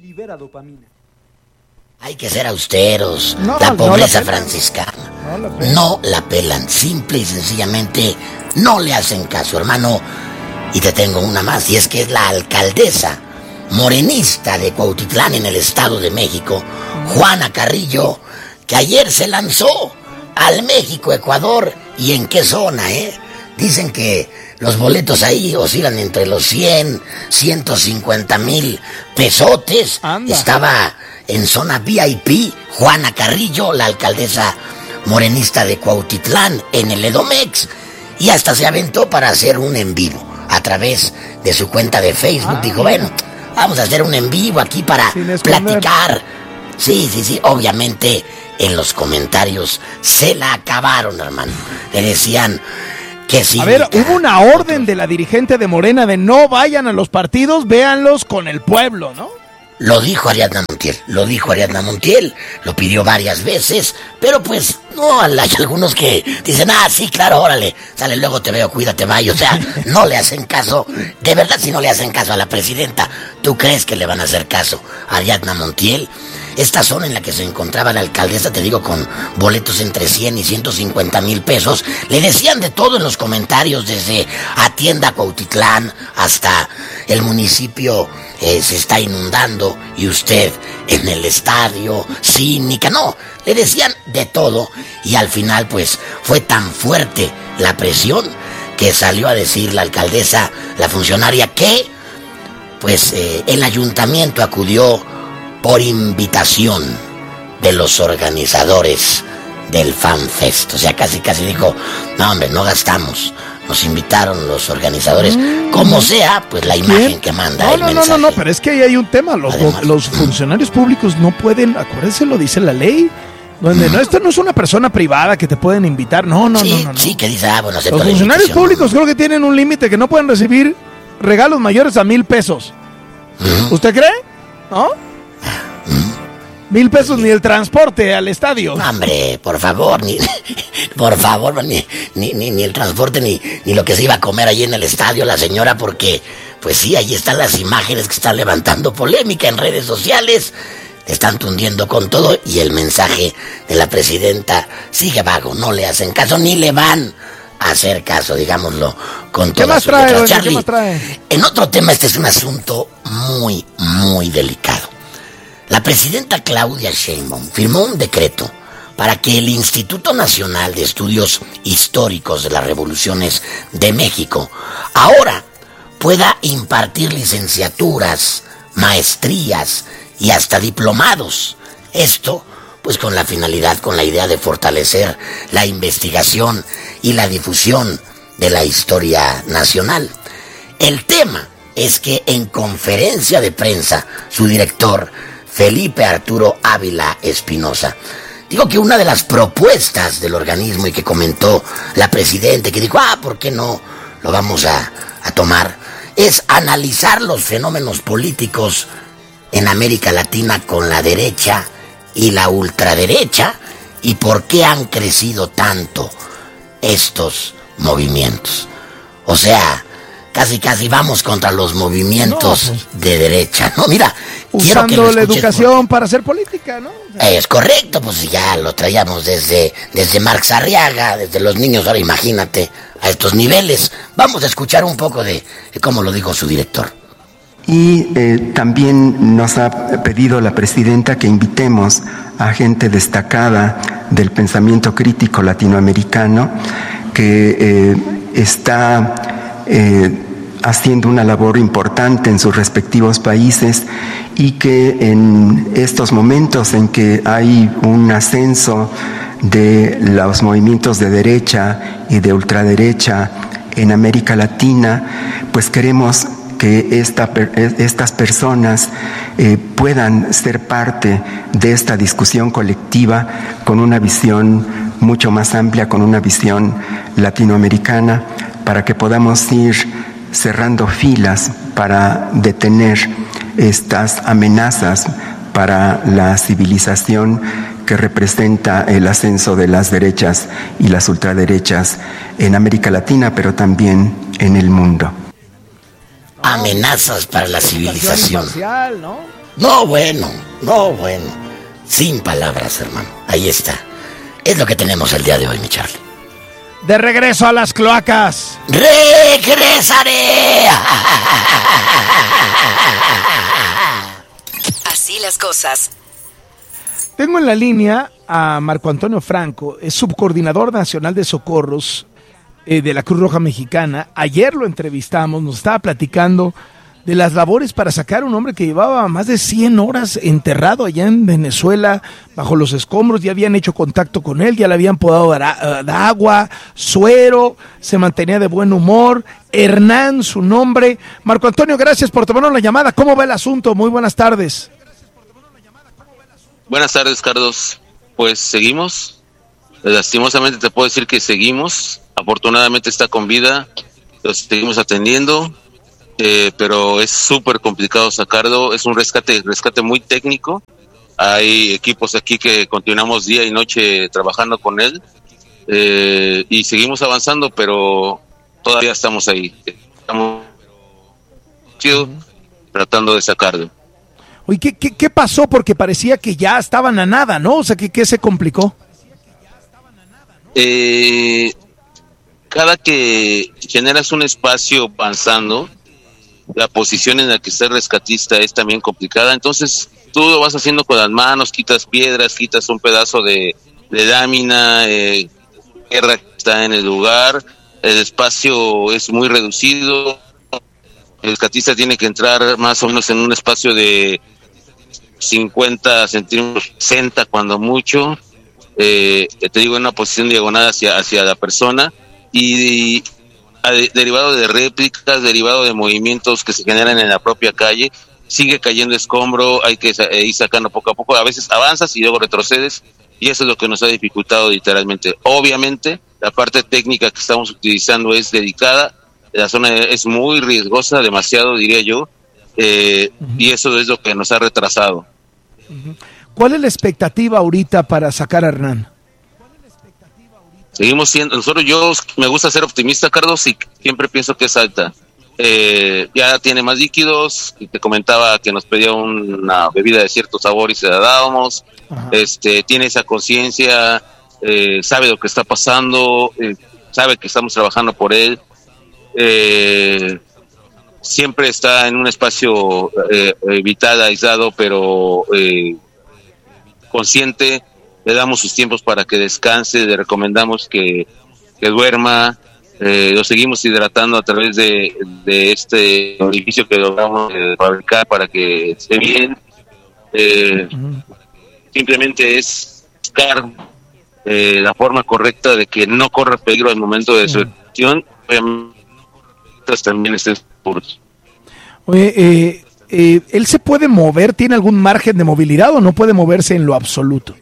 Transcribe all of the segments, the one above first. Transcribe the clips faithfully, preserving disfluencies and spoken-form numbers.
libera dopamina. Hay que ser austeros. No, la pobreza no la franciscana. No la pelan. No la pelan. Simple y sencillamente no le hacen caso, hermano. Y te tengo una más, y es que es la alcaldesa morenista de Cuautitlán en el Estado de México, Juana Carrillo, que ayer se lanzó al México-Ecuador. ¿Y en qué zona, eh? Dicen que los boletos ahí oscilan entre los cien, ciento cincuenta mil pesotes. Anda. Estaba en zona V I P Juana Carrillo, la alcaldesa morenista de Cuautitlán, en el Edomex. Y hasta se aventó para hacer un en vivo a través de su cuenta de Facebook. Ah, dijo, bueno, vamos a hacer un en vivo aquí para platicar. Sí, sí, sí, obviamente en los comentarios se la acabaron, hermano. Le decían que sí. A ver, hubo una orden de la dirigente de Morena de no vayan a los partidos, véanlos con el pueblo, ¿no? Lo dijo Ariadna Montiel, lo dijo Ariadna Montiel, lo pidió varias veces, pero pues no, hay algunos que dicen, ah, sí, claro, órale, sale, luego te veo, cuídate, bye. O sea, no le hacen caso. De verdad, si no le hacen caso a la presidenta, ¿tú crees que le van a hacer caso a Ariadna Montiel? Esta zona en la que se encontraba la alcaldesa, te digo, con boletos entre cien y ciento cincuenta mil pesos, le decían de todo en los comentarios, desde atienda Cuautitlán hasta el municipio eh, se está inundando y usted en el estadio, cínica, no, le decían de todo. Y al final pues fue tan fuerte la presión que salió a decir la alcaldesa, la funcionaria, que pues eh, el ayuntamiento acudió por invitación de los organizadores del FanFest. O sea, casi casi dijo, no hombre, no gastamos, nos invitaron los organizadores. Mm. Como sea, pues la imagen ¿Quién? que manda no, el no, mensaje. No, no, no, pero es que ahí hay un tema. Los, Además, los funcionarios públicos no pueden, acuérdense, lo dice la ley, donde no, esto no es una persona privada que te pueden invitar. No, no, sí, no, no, no. Sí, que dice, ah, bueno, los funcionarios públicos creo que tienen un límite, que no pueden recibir regalos mayores a mil pesos. ¿Mm? ¿Usted cree? ¿No? Mil pesos ni el transporte al estadio. No, hombre, por favor, ni, por favor, ni, ni, ni, ni el transporte, ni, ni lo que se iba a comer allí en el estadio la señora, porque, pues sí, ahí están las imágenes que están levantando polémica en redes sociales, le están tundiendo con todo, y el mensaje de la presidenta sigue vago, no le hacen caso, ni le van a hacer caso, digámoslo, con todas sus letras. ¿Qué más trae, Charlie? ¿Qué más trae? En otro tema, este es un asunto muy, muy delicado. La presidenta Claudia Sheinbaum firmó un decreto para que el Instituto Nacional de Estudios Históricos de las Revoluciones de México ahora pueda impartir licenciaturas, maestrías y hasta diplomados. Esto, pues con la finalidad, con la idea de fortalecer la investigación y la difusión de la historia nacional. El tema es que en conferencia de prensa, su director, Felipe Arturo Ávila Espinosa, digo que una de las propuestas del organismo y que comentó la presidenta, que dijo, ah, ¿por qué no lo vamos a, a tomar? Es analizar los fenómenos políticos en América Latina con la derecha y la ultraderecha y por qué han crecido tanto estos movimientos. O sea, casi casi vamos contra los movimientos no, pues, de derecha, ¿no? Mira, usando quiero que la educación por... para hacer política, ¿no? O sea, es correcto, pues ya lo traíamos desde, desde Marx Arriaga, desde los niños, ahora imagínate a estos niveles. Vamos a escuchar un poco de, de cómo lo dijo su director. Y eh, también nos ha pedido la presidenta que invitemos a gente destacada del pensamiento crítico latinoamericano que eh, está eh, haciendo una labor importante en sus respectivos países y que en estos momentos en que hay un ascenso de los movimientos de derecha y de ultraderecha en América Latina, pues queremos que esta, estas personas eh, puedan ser parte de esta discusión colectiva con una visión mucho más amplia, con una visión latinoamericana, para que podamos ir cerrando filas para detener estas amenazas para la civilización que representa el ascenso de las derechas y las ultraderechas en América Latina, pero también en el mundo. amenazas para la civilización. Espacial, ¿no? No, bueno, no, bueno. Sin palabras, hermano. Ahí está. Es lo que tenemos el día de hoy, mi Charlie. De regreso a las cloacas. ¡Regresaré! Así las cosas. Tengo en la línea a Marco Antonio Franco, es subcoordinador nacional de socorros eh, de la Cruz Roja Mexicana. Ayer lo entrevistamos, nos estaba platicando de las labores para sacar a un hombre que llevaba más de cien horas enterrado allá en Venezuela, bajo los escombros. Ya habían hecho contacto con él, ya le habían podado dar, dar agua, suero, se mantenía de buen humor. Hernán, su nombre. Marco Antonio, gracias por tomarnos la llamada. ¿Cómo va el asunto? Muy buenas tardes. Buenas tardes, Carlos. Pues seguimos. Lastimosamente te puedo decir que seguimos. Afortunadamente está con vida. Los seguimos atendiendo. Eh, pero es súper complicado sacarlo. Es un rescate, rescate muy técnico. Hay equipos aquí que continuamos día y noche trabajando con él. Eh, y seguimos avanzando, pero todavía estamos ahí. Estamos tratando de sacarlo. Oye, ¿qué, qué, ¿qué pasó? Porque parecía que ya estaban a nada, ¿no? O sea, ¿qué, qué se complicó? Eh, cada que generas un espacio avanzando, la posición en la que está el rescatista es también complicada. Entonces, tú lo vas haciendo con las manos, quitas piedras, quitas un pedazo de, de lámina, eh, tierra que está en el lugar. El espacio es muy reducido. El rescatista tiene que entrar más o menos en un espacio de cincuenta centímetros, sesenta cuando mucho, eh, te digo, en una posición diagonal hacia, hacia la persona, y, y a, derivado de réplicas, derivado de movimientos que se generan en la propia calle, sigue cayendo escombro, hay que eh, ir sacando poco a poco, a veces avanzas y luego retrocedes, y eso es lo que nos ha dificultado literalmente. Obviamente, la parte técnica que estamos utilizando es delicada, la zona es muy riesgosa, demasiado diría yo, eh, uh-huh. y eso es lo que nos ha retrasado. Uh-huh. ¿Cuál es la expectativa ahorita para sacar a Hernán? Seguimos siendo, nosotros, yo me gusta ser optimista, Carlos, y siempre pienso que es alta. Eh, ya tiene más líquidos, y te comentaba que nos pedía una bebida de cierto sabor y se la dábamos. Uh-huh. Este, tiene esa conciencia, eh, sabe lo que está pasando, eh, sabe que estamos trabajando por él. Eh, siempre está en un espacio eh, vital, aislado, pero eh, consciente. Le damos sus tiempos para que descanse, le recomendamos que, que duerma, eh, lo seguimos hidratando a través de, de este orificio que logramos eh, fabricar para que esté bien. Eh, uh-huh. Simplemente es buscar eh, la forma correcta de que no corra peligro al momento de su acción. Obviamente también estén seguros. Oye, eh, eh, ¿él se puede mover? ¿Tiene algún margen de movilidad o no puede moverse en lo absoluto?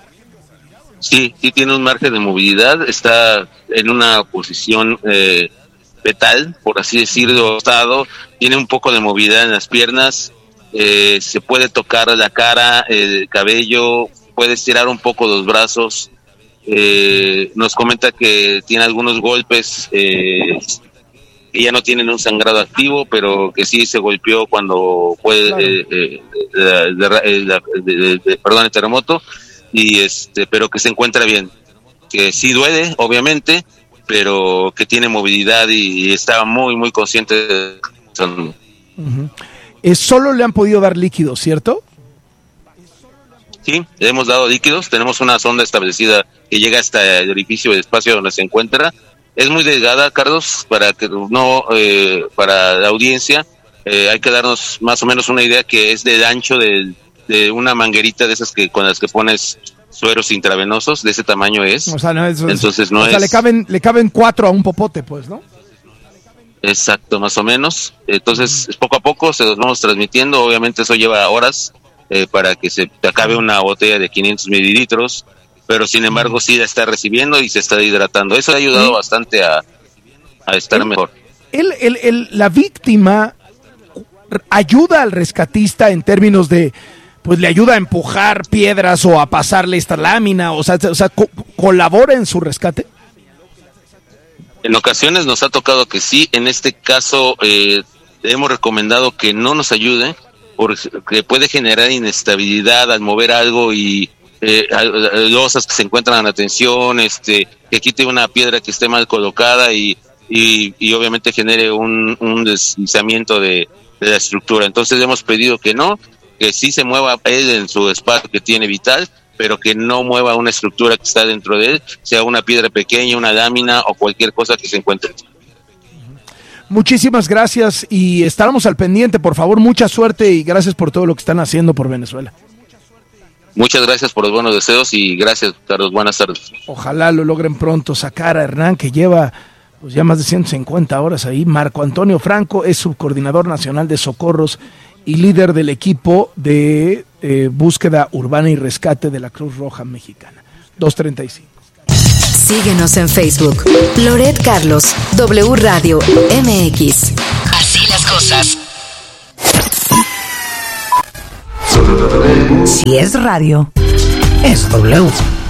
Sí, sí tiene un margen de movilidad, está en una posición eh, fetal, por así decirlo, estado, tiene un poco de movilidad en las piernas, eh, se puede tocar la cara, el cabello, puede estirar un poco los brazos, eh, nos comenta que tiene algunos golpes eh, que ya no tienen un sangrado activo, pero que sí se golpeó cuando fue claro. eh, eh, de, de, de, de, de, perdón, el terremoto, y este, pero que se encuentra bien, que sí duele, obviamente, pero que tiene movilidad y, y está muy, muy consciente de eso. Uh-huh. Eh, solo le han podido dar líquidos, ¿cierto? Sí, le hemos dado líquidos, tenemos una sonda establecida que llega hasta el orificio del espacio donde se encuentra. Es muy delgada, Carlos, para que no, eh, para la audiencia, eh, hay que darnos más o menos una idea que es del ancho del, de una manguerita de esas que con las que pones sueros intravenosos, de ese tamaño es. O sea, no, eso entonces es, no o es. sea, le caben, le caben cuatro a un popote, pues, ¿no? Exacto, más o menos. Entonces, uh-huh. poco a poco se los vamos transmitiendo. Obviamente eso lleva horas eh, para que se te acabe una botella de quinientos mililitros. Pero sin embargo sí la está recibiendo y se está hidratando. Eso ha ayudado ¿Sí? bastante a, a estar el, mejor. El, el, el, la víctima ayuda al rescatista en términos de, pues le ayuda a empujar piedras o a pasarle esta lámina, o sea, o sea co- colabora en su rescate. En ocasiones nos ha tocado que sí, en este caso eh, hemos recomendado que no nos ayude porque puede generar inestabilidad al mover algo y eh, losas que se encuentran en la tensión, este, que quite una piedra que esté mal colocada y, y, y obviamente genere un, un deslizamiento de, de la estructura. Entonces hemos pedido que no, que sí se mueva él en su espacio que tiene vital, pero que no mueva una estructura que está dentro de él, sea una piedra pequeña, una lámina o cualquier cosa que se encuentre. Muchísimas gracias y estaremos al pendiente, por favor, mucha suerte y gracias por todo lo que están haciendo por Venezuela. Muchas gracias por los buenos deseos y gracias, Carlos, buenas tardes. Ojalá lo logren pronto sacar a Hernán, que lleva pues ya más de ciento cincuenta horas ahí. Marco Antonio Franco es subcoordinador nacional de socorros y líder del equipo de eh, búsqueda urbana y rescate de la Cruz Roja Mexicana. dos treinta y cinco. Síguenos en Facebook. Loret Carlos, W Radio M X. Así las cosas. Si es radio, es W.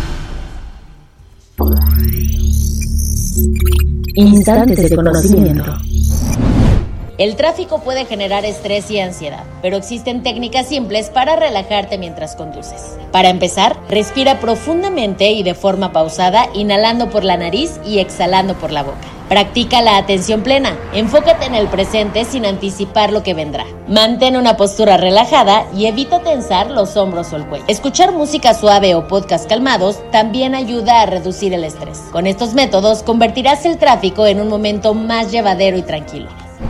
Instantes de conocimiento. El tráfico puede generar estrés y ansiedad, pero existen técnicas simples para relajarte mientras conduces. Para empezar, respira profundamente y de forma pausada, inhalando por la nariz y exhalando por la boca. Practica la atención plena. Enfócate en el presente sin anticipar lo que vendrá. Mantén una postura relajada y evita tensar los hombros o el cuello. Escuchar música suave o podcast calmados también ayuda a reducir el estrés. Con estos métodos convertirás el tráfico en un momento más llevadero y tranquilo.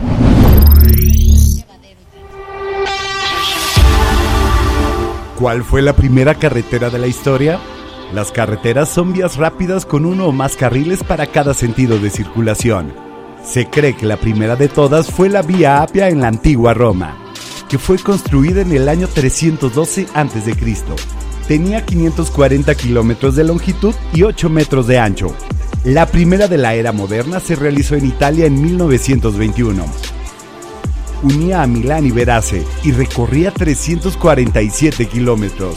¿Cuál fue la primera carretera de la historia? Las carreteras son vías rápidas con uno o más carriles para cada sentido de circulación. Se cree que la primera de todas fue la Vía Apia en la antigua Roma, que fue construida en el año trescientos doce antes de Cristo. Tenía quinientos cuarenta kilómetros de longitud y ocho metros de ancho. La primera de la era moderna se realizó en Italia en mil novecientos veintiuno. Unía a Milán y Verace y recorría trescientos cuarenta y siete kilómetros.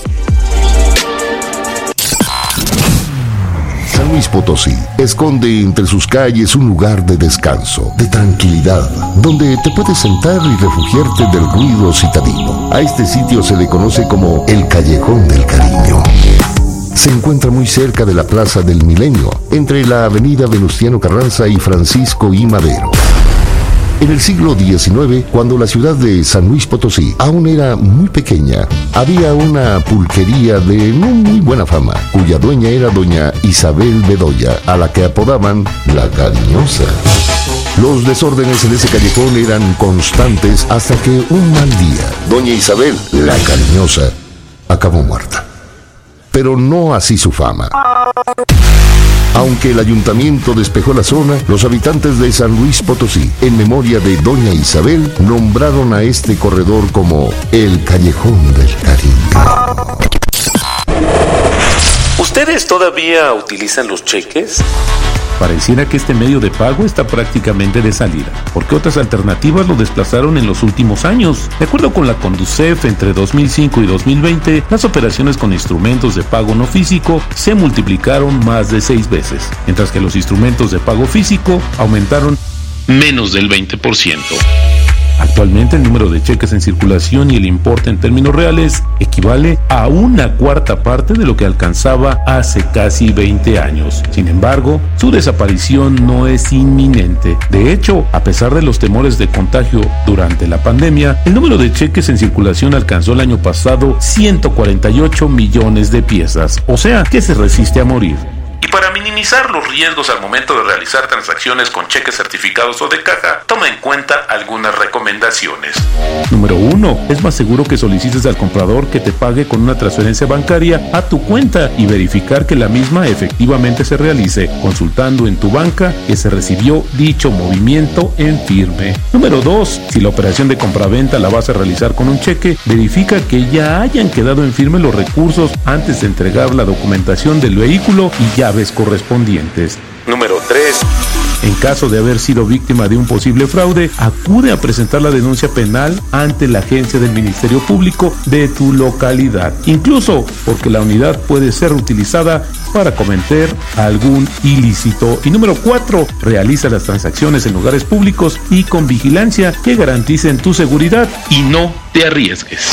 San Luis Potosí esconde entre sus calles un lugar de descanso, de tranquilidad, donde te puedes sentar y refugiarte del ruido citadino. A este sitio se le conoce como el Callejón del Cariño. Se encuentra muy cerca de la Plaza del Milenio, entre la avenida Venustiano Carranza y Francisco I. Madero. En el siglo diecinueve, cuando la ciudad de San Luis Potosí aún era muy pequeña, había una pulquería de no muy buena fama, cuya dueña era doña Isabel Bedoya, a la que apodaban La Cariñosa. Los desórdenes en ese callejón eran constantes hasta que un mal día, doña Isabel, La Cariñosa, acabó muerta. Pero no así su fama. Aunque el ayuntamiento despejó la zona, los habitantes de San Luis Potosí, en memoria de doña Isabel, nombraron a este corredor como el Callejón del Cariño. ¿Ustedes todavía utilizan los cheques? Pareciera que este medio de pago está prácticamente de salida, porque otras alternativas lo desplazaron en los últimos años. De acuerdo con la Conducef, entre dos mil cinco y dos mil veinte, las operaciones con instrumentos de pago no físico se multiplicaron más de seis veces, mientras que los instrumentos de pago físico aumentaron menos del veinte por ciento. Actualmente el número de cheques en circulación y el importe en términos reales equivale a una cuarta parte de lo que alcanzaba hace casi veinte años. Sin embargo, su desaparición no es inminente. De hecho, a pesar de los temores de contagio durante la pandemia, el número de cheques en circulación alcanzó el año pasado ciento cuarenta y ocho millones de piezas, o sea, que se resiste a morir. Y para minimizar los riesgos al momento de realizar transacciones con cheques certificados o de caja, toma en cuenta algunas recomendaciones. Número uno. Es más seguro que solicites al comprador que te pague con una transferencia bancaria a tu cuenta y verificar que la misma efectivamente se realice, consultando en tu banca que se recibió dicho movimiento en firme. Número dos. Si la operación de compraventa la vas a realizar con un cheque, verifica que ya hayan quedado en firme los recursos antes de entregar la documentación del vehículo y llaves correspondientes. Número tres. En caso de haber sido víctima de un posible fraude, acude a presentar la denuncia penal ante la agencia del Ministerio Público de tu localidad, incluso porque la unidad puede ser utilizada para cometer algún ilícito. Y número cuatro, realiza las transacciones en lugares públicos y con vigilancia que garanticen tu seguridad y no te arriesgues.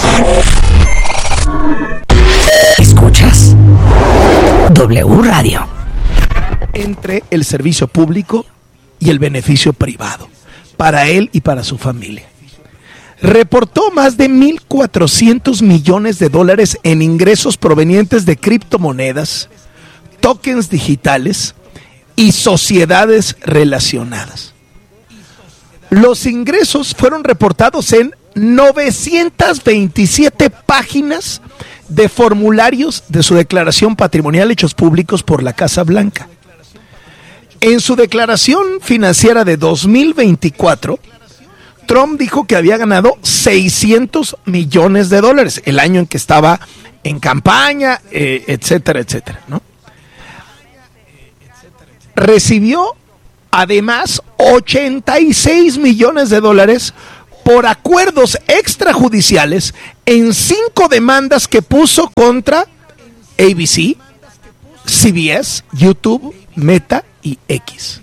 ¿Escuchas? W Radio. Entre el servicio público y el beneficio privado, para él y para su familia. Reportó más de mil cuatrocientos millones de dólares en ingresos provenientes de criptomonedas, tokens digitales y sociedades relacionadas. Los ingresos fueron reportados en novecientas veintisiete páginas de formularios de su declaración patrimonial hechos públicos por la Casa Blanca. En su declaración financiera de dos mil veinticuatro, Trump dijo que había ganado seiscientos millones de dólares el año en que estaba en campaña, eh, etcétera, etcétera, ¿no? Recibió además ochenta y seis millones de dólares por acuerdos extrajudiciales en cinco demandas que puso contra A B C, C B S, YouTube, Meta y X.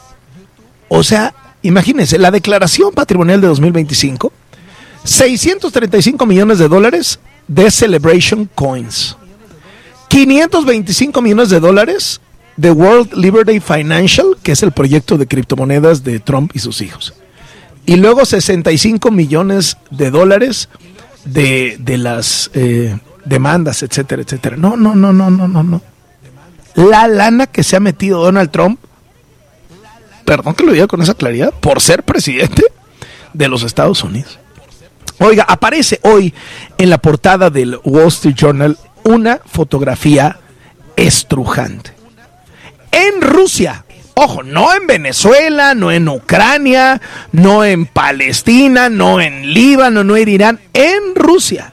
O sea, imagínense, la declaración patrimonial de dos mil veinticinco, seiscientos treinta y cinco millones de dólares de Celebration Coins, quinientos veinticinco millones de dólares de World Liberty Financial, que es el proyecto de criptomonedas de Trump y sus hijos, y luego sesenta y cinco millones de dólares de, de las eh, demandas, etcétera, etcétera. No, no, no, no, no, no, no. La lana que se ha metido Donald Trump, perdón que lo diga con esa claridad, por ser presidente de los Estados Unidos. Oiga, aparece hoy en la portada del Wall Street Journal una fotografía estrujante. En Rusia, ojo, no en Venezuela, no en Ucrania, no en Palestina, no en Líbano, no en Irán, en Rusia.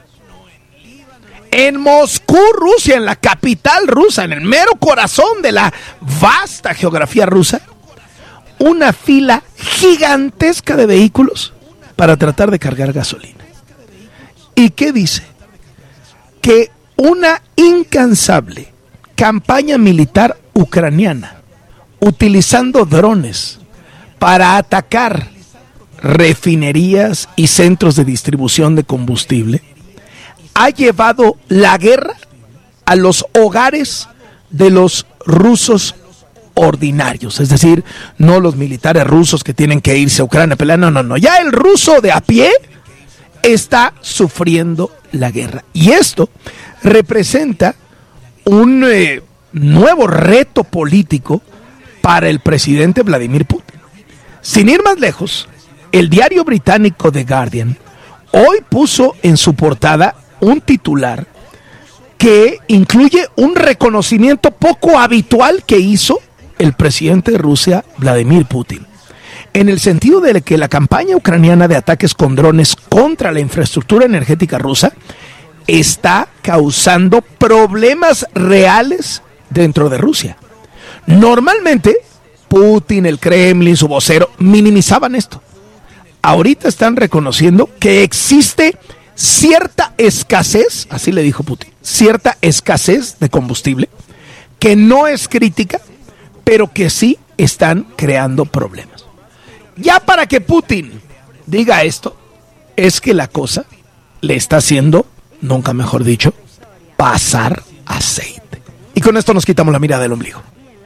En Moscú, Rusia, en la capital rusa, en el mero corazón de la vasta geografía rusa, una fila gigantesca de vehículos para tratar de cargar gasolina. ¿Y qué dice? Que una incansable campaña militar ucraniana, utilizando drones para atacar refinerías y centros de distribución de combustible, ha llevado la guerra a los hogares de los rusos ordinarios, es decir, no los militares rusos que tienen que irse a Ucrania a pelear, no, no, no, ya el ruso de a pie está sufriendo la guerra. Y esto representa un eh, nuevo reto político para el presidente Vladimir Putin. Sin ir más lejos, el diario británico The Guardian hoy puso en su portada un titular que incluye un reconocimiento poco habitual que hizo el presidente de Rusia, Vladimir Putin, en el sentido de que la campaña ucraniana de ataques con drones contra la infraestructura energética rusa está causando problemas reales dentro de Rusia. Normalmente, Putin, el Kremlin, su vocero, minimizaban esto. Ahorita están reconociendo que existe cierta escasez, así le dijo Putin, cierta escasez de combustible, que no es crítica, pero que sí están creando problemas. Ya para que Putin diga esto, es que la cosa le está haciendo, nunca mejor dicho, pasar aceite. Y con esto nos quitamos la mirada del ombligo.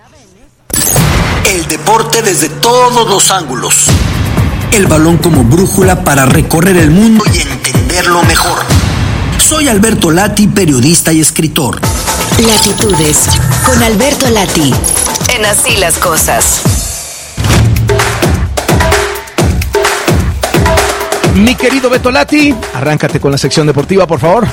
El deporte desde todos los ángulos. El balón como brújula para recorrer el mundo y entenderlo mejor. Soy Alberto Lati, periodista y escritor. Latitudes con Alberto Lati. En Así las Cosas. Mi querido Beto Lati, arráncate con la sección deportiva, por favor.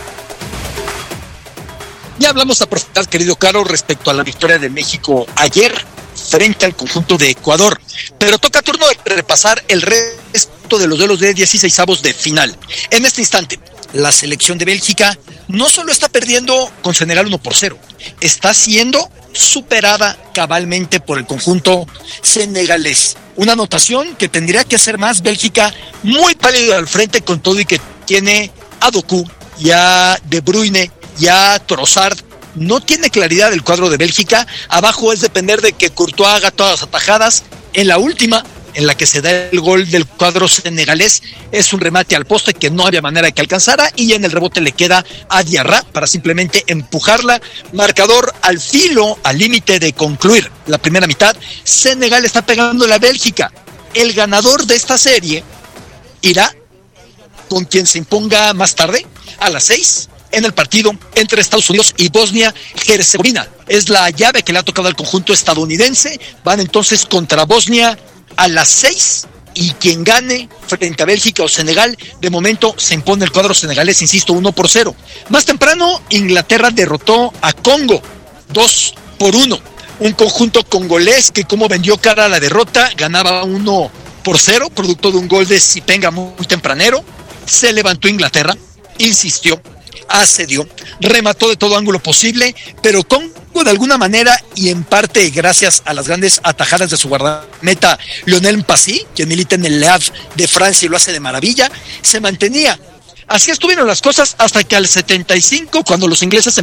Ya hablamos a profundidad, querido Caro, respecto a la victoria de México ayer frente al conjunto de Ecuador, pero toca turno de repasar el resto de los duelos de dieciseisavos de final. En este instante, la selección de Bélgica no solo está perdiendo con Senegal uno por cero, está siendo superada cabalmente por el conjunto senegalés. Una anotación que tendría que hacer más Bélgica, muy pálido al frente con todo y que tiene a Doku, ya De Bruyne, ya Trossard. No tiene claridad el cuadro de Bélgica. Abajo es depender de que Courtois haga todas las atajadas. En la última, en la que se da el gol del cuadro senegalés, es un remate al poste que no había manera de que alcanzara, y en el rebote le queda a Diarra para simplemente empujarla. Marcador al filo, al límite de concluir la primera mitad. Senegal está pegando a Bélgica. El ganador de esta serie irá con quien se imponga más tarde, a las seis, en el partido entre Estados Unidos y Bosnia-Herzegovina. Es la llave que le ha tocado al conjunto estadounidense. Van entonces contra Bosnia a las seis, y quien gane frente a Bélgica o Senegal, de momento se impone el cuadro senegalés, insisto, uno por cero. Más temprano, Inglaterra derrotó a Congo dos por uno. Un conjunto congolés que, como vendió cara a la derrota, ganaba uno por cero, producto de un gol de Sipenga muy tempranero. Se levantó Inglaterra, insistió, asedió, remató de todo ángulo posible, pero Congo de alguna manera, y en parte gracias a las grandes atajadas de su guardameta Lionel Mpassi, que milita en el Le Havre de Francia y lo hace de maravilla, se mantenía. Así estuvieron las cosas hasta que al setenta y cinco, cuando los ingleses